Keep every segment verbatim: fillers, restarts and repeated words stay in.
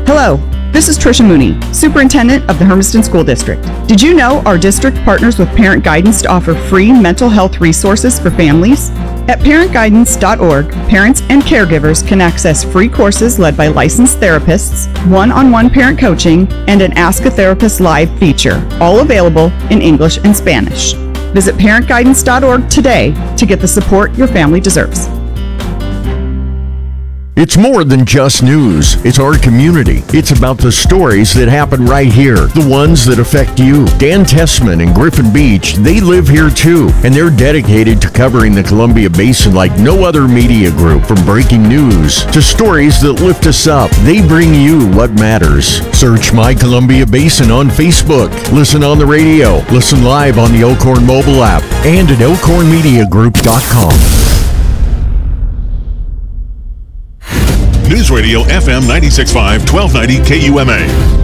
Hello, this is Tricia Mooney, Superintendent of the Hermiston School District. Did you know our district partners with Parent Guidance to offer free mental health resources for families? At parent guidance dot org, parents and caregivers can access free courses led by licensed therapists, one-on-one parent coaching, and an Ask a Therapist Live feature, all available in English and Spanish. Visit parent guidance dot org today to get the support your family deserves. It's more than just news. It's our community. It's about the stories that happen right here, the ones that affect you. Dan Tessman and Griffin Beach, they live here too, and they're dedicated to covering the Columbia Basin like no other media group. From breaking news to stories that lift us up, they bring you what matters. Search My Columbia Basin on Facebook. Listen on the radio. Listen live on the Elkhorn mobile app and at elkhorn media group dot com. News Radio F M ninety-six point five, twelve ninety K U M A.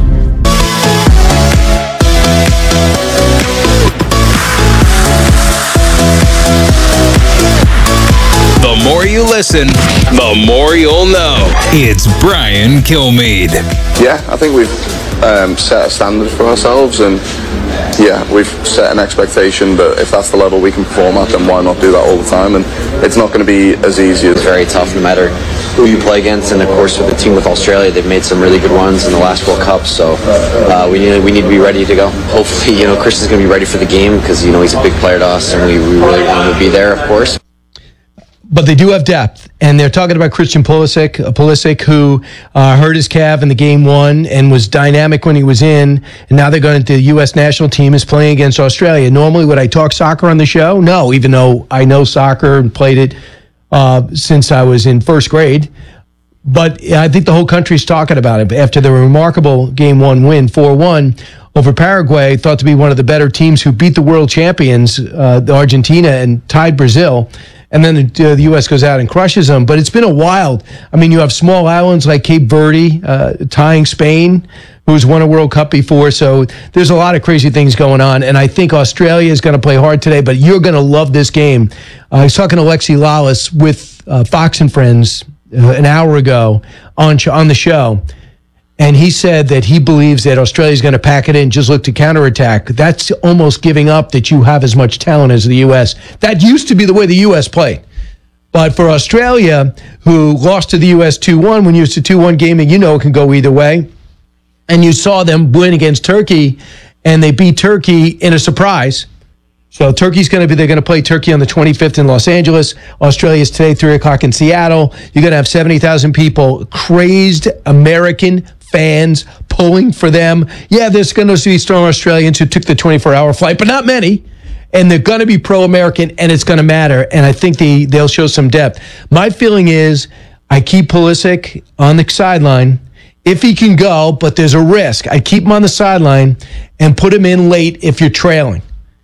The more you listen, the more you'll know. It's Brian Kilmeade. Yeah, I think we've um, set a standard for ourselves, and yeah, we've set an expectation, but if that's the level we can perform at, then why not do that all the time? And it's not going to be as easy. It's very tough no matter who you play against, and of course with the team with Australia, they've made some really good ones in the last World Cup, so uh, we need we need to be ready to go. Hopefully, you know, Christian's going to be ready for the game because, you know, he's a big player to us, and we, we really want him to be there, of course. But they do have depth, and they're talking about Christian Pulisic, uh, Pulisic who uh, hurt his calf in the game one and was dynamic when he was in, and now they're going to the U S national team is playing against Australia. Normally, would I talk soccer on the show? No, even though I know soccer and played it uh, since I was in first grade. But I think the whole country's talking about it after the remarkable game one win, four one, over Paraguay, thought to be one of the better teams who beat the world champions, uh, Argentina, and tied Brazil. And then the, uh, the U S goes out and crushes them. But it's been a wild. I mean, you have small islands like Cape Verde uh, tying Spain, who's won a World Cup before. So there's a lot of crazy things going on. And I think Australia is going to play hard today, but you're going to love this game. Uh, I was talking to Lexi Lawless with uh, Fox and Friends uh, an hour ago on, sh- on the show. And he said that he believes that Australia is going to pack it in, just look to counterattack. That's almost giving up that you have as much talent as the U S. That used to be the way the U S played. But for Australia, who lost to the U S two one, when you used to two one game, and you know it can go either way, and you saw them win against Turkey, and they beat Turkey in a surprise. So Turkey's going to be, they're going to play Turkey on the twenty-fifth in Los Angeles. Australia's today, three o'clock in Seattle. You're going to have seventy thousand people, crazed American fans pulling for them. Yeah, there's going to be strong Australians who took the twenty-four hour flight, but not many. And they're going to be pro-American, and it's going to matter. And I think the, they'll show some depth. My feeling is I keep Pulisic on the sideline if he can go, but there's a risk. I keep him on the sideline and put him in late if you're trailing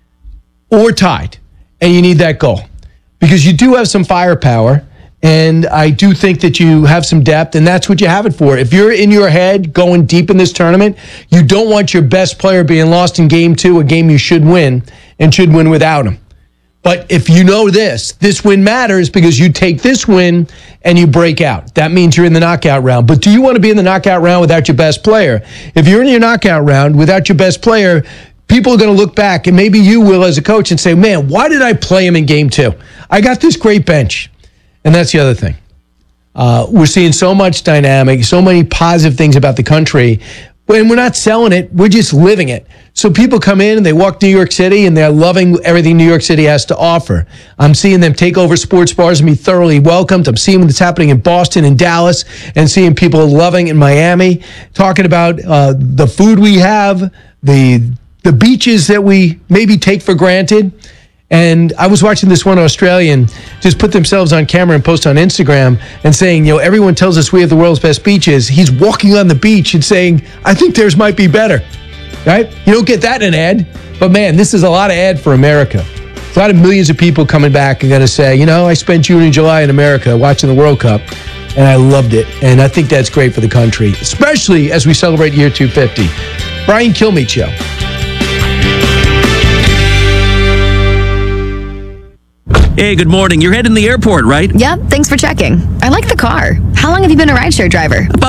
or tied, and you need that goal. Because you do have some firepower, and I do think that you have some depth, and that's what you have it for. If you're in your head going deep in this tournament, you don't want your best player being lost in game two, a game you should win, and should win without him. But if you know this, this win matters because you take this win and you break out. That means you're in the knockout round. But do you want to be in the knockout round without your best player? If you're in your knockout round without your best player, people are going to look back, and maybe you will as a coach, and say, man, why did I play him in game two? I got this great bench. And that's the other thing. Uh, we're seeing so much dynamic, so many positive things about the country. When we're not selling it, we're just living it. So people come in and they walk New York City and they're loving everything New York City has to offer. I'm seeing them take over sports bars and be thoroughly welcomed. I'm seeing what's happening in Boston and Dallas, and seeing people loving in Miami, talking about uh, the food we have, the the beaches that we maybe take for granted. And I was watching this one Australian just put themselves on camera and post on Instagram and saying, you know, everyone tells us we have the world's best beaches. He's walking on the beach and saying, I think theirs might be better, right? You don't get that in an ad, but man, this is a lot of ad for America. It's a lot of millions of people coming back and going to say, you know, I spent June and July in America watching the World Cup, and I loved it. And I think that's great for the country, especially as we celebrate year two fifty. Brian Kilmeade Show. Hey, good morning. You're heading to the airport, right? Yep, thanks for checking. I like the car. How long have you been a rideshare driver? About